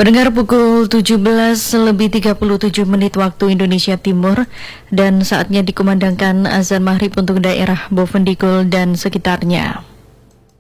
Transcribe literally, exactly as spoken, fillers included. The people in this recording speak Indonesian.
Pendengar, pukul tujuh belas lebih tiga puluh tujuh menit waktu Indonesia Timur dan saatnya dikumandangkan azan maghrib untuk daerah Bovendigul dan sekitarnya.